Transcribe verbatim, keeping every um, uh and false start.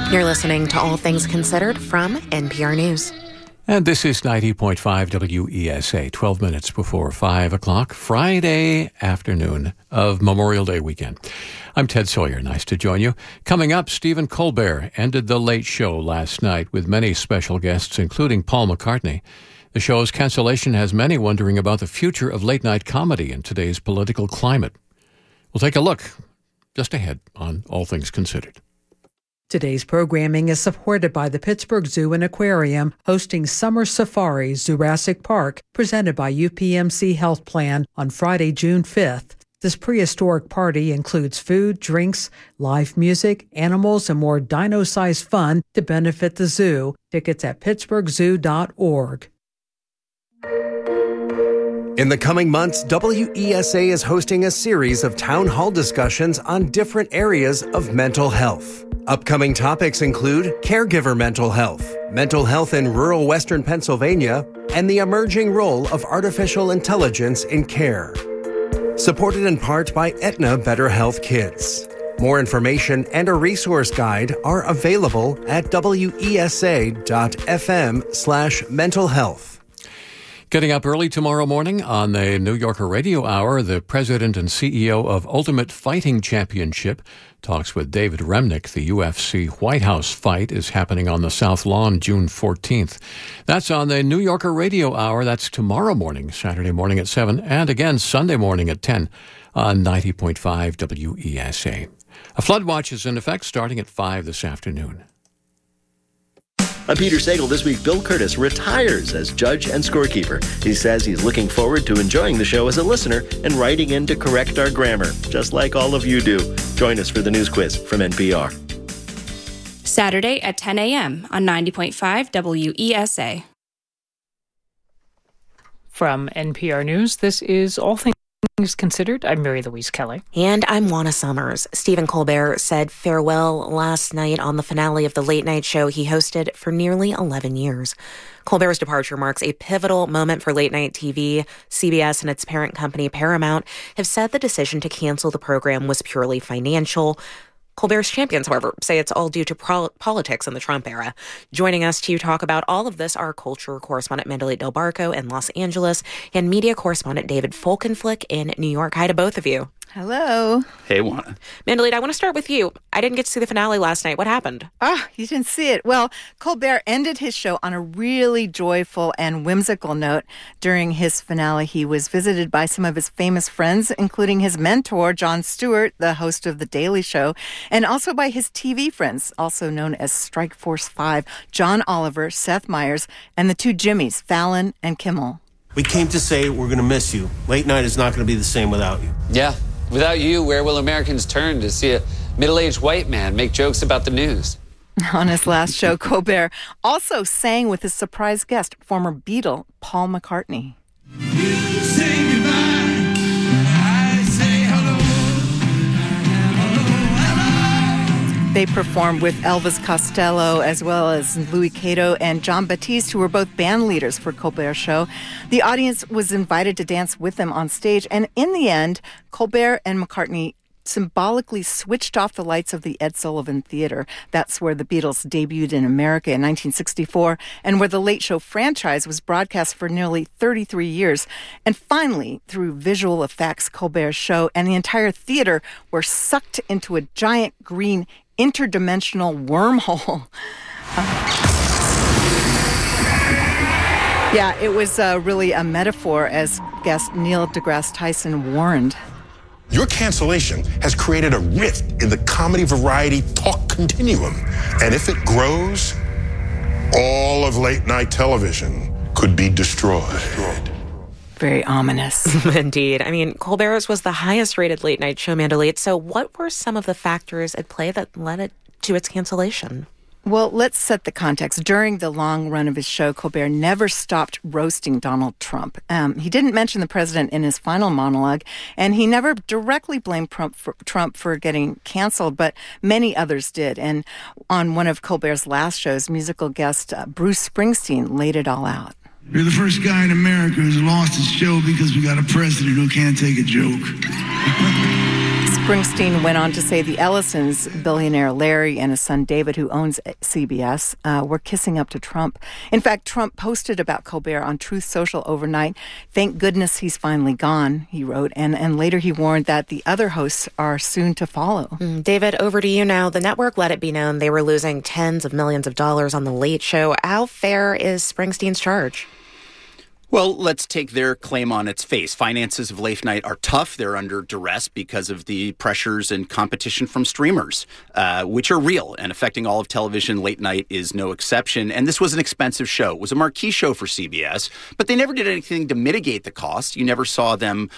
You're listening to All Things Considered from N P R News. And this is ninety point five W E S A, twelve minutes before five o'clock, Friday afternoon of Memorial Day weekend. I'm Ted Sawyer. Nice to join you. Coming up, Stephen Colbert ended The Late Show last night with many special guests, including Paul McCartney. The show's cancellation has many wondering about the future of late-night comedy in today's political climate. We'll take a look just ahead on All Things Considered. Today's programming is supported by the Pittsburgh Zoo and Aquarium, hosting Summer Safari Jurassic Park, presented by U P M C Health Plan on Friday, June fifth. This prehistoric party includes food, drinks, live music, animals, and more dino-sized fun to benefit the zoo. Tickets at pittsburgh zoo dot org. In the coming months, W E S A is hosting a series of town hall discussions on different areas of mental health. Upcoming topics include caregiver mental health, mental health in rural Western Pennsylvania, and the emerging role of artificial intelligence in care. Supported in part by Aetna Better Health Kids. More information and a resource guide are available at W E S A dot F M slash mental health. Getting up early tomorrow morning on the New Yorker Radio Hour, the president and C E O of Ultimate Fighting Championship talks with David Remnick. The U F C White House fight is happening on the South Lawn June fourteenth. That's on the New Yorker Radio Hour. That's tomorrow morning, Saturday morning at seven, and again Sunday morning at ten on ninety point five W E S A. A flood watch is in effect starting at five this afternoon. I'm Peter Sagal. This week, Bill Curtis retires as judge and scorekeeper. He says he's looking forward to enjoying the show as a listener and writing in to correct our grammar, just like all of you do. Join us for the news quiz from N P R. Saturday at ten a.m. on ninety point five W E S A. From N P R News, this is All Things Considered. I'm Mary Louise Kelly. And I'm Juana Summers. Stephen Colbert said farewell last night on the finale of the late night show he hosted for nearly eleven years. Colbert's departure marks a pivotal moment for late night T V. C B S and its parent company Paramount have said the decision to cancel the program was purely financial. Colbert's champions, however, say it's all due to pro- politics in the Trump era. Joining us to talk about all of this are culture correspondent Mandalit Del Barco in Los Angeles and media correspondent David Folkenflik in New York. Hi to both of you. Hello. Hey, Juana. Mandalit, I want to start with you. I didn't get to see the finale last night. What happened? Ah, you didn't see it. Well, Colbert ended his show on a really joyful and whimsical note. During his finale, he was visited by some of his famous friends, including his mentor, Jon Stewart, the host of The Daily Show, and also by his T V friends, also known as Strikeforce Five, John Oliver, Seth Meyers, and the two Jimmys, Fallon and Kimmel. We came to say we're going to miss you. Late night is not going to be the same without you. Yeah. Without you, where will Americans turn to see a middle-aged white man make jokes about the news? On his last show, Colbert also sang with his surprise guest, former Beatle Paul McCartney. You say goodbye, I say hello. Hello, hello. They performed with Elvis Costello as well as Louis Cato and John Batiste, who were both band leaders for Colbert's show. The audience was invited to dance with them on stage, and in the end, Colbert and McCartney symbolically switched off the lights of the Ed Sullivan Theater. That's where the Beatles debuted in America in nineteen sixty-four and where the Late Show franchise was broadcast for nearly thirty-three years. And finally, through visual effects, Colbert's show and the entire theater were sucked into a giant green interdimensional wormhole. Uh, yeah, it was uh, really a metaphor, as guest Neil deGrasse Tyson warned. Your cancellation has created a rift in the comedy variety talk continuum. And if it grows, all of late night television could be destroyed. Very ominous. Indeed. I mean, Colbert's was the highest rated late night show, Mandalit. So what were some of the factors at play that led it to its cancellation? Well, let's set the context. During the long run of his show, Colbert never stopped roasting Donald Trump. Um, he didn't mention the president in his final monologue, and he never directly blamed Trump for, Trump for getting canceled, but many others did. And on one of Colbert's last shows, musical guest uh, Bruce Springsteen laid it all out. You're the first guy in America who's lost his show because we got a president who can't take a joke. Springsteen went on to say the Ellisons, billionaire Larry and his son David, who owns C B S, uh, were kissing up to Trump. In fact, Trump posted about Colbert on Truth Social overnight. "Thank goodness he's finally gone," he wrote. And, and later he warned that the other hosts are soon to follow. Mm, David, over to you now. The network let it be known they were losing tens of millions of dollars on The Late Show. How fair is Springsteen's charge? Well, let's take their claim on its face. Finances of late night are tough. They're under duress because of the pressures and competition from streamers, uh, which are real and affecting all of television. Late night is no exception. And this was an expensive show. It was a marquee show for C B S, but they never did anything to mitigate the cost. You never saw them